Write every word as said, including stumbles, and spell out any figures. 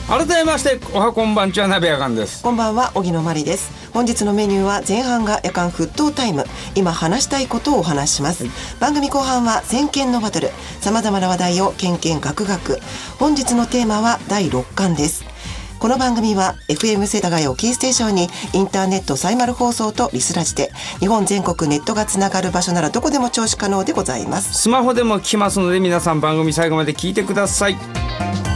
改めましておはこんばんちは、鍋やかんです。 こんばんは、荻野真理です。本日のメニューは前半が夜間沸騰タイム、今話したいことをお話しします、はい、番組後半は先見のバトル、さまざまな話題をけんけんがくがく。本日のテーマはだいろっかんです。この番組は エフエム 世田谷をキーステーションにインターネットサイマル放送とリスラジで日本全国ネットがつながる場所ならどこでも聴取可能でございます。 スマホでも聞きますので、皆さん番組最後まで聞いてください。